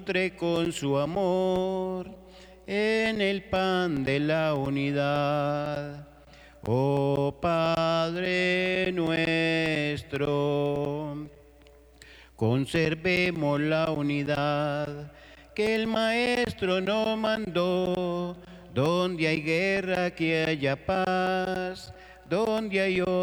nutre con su amor en el pan de la unidad. Oh Padre nuestro, conservemos la unidad que el Maestro nos mandó. Donde hay guerra, que haya paz. Donde hay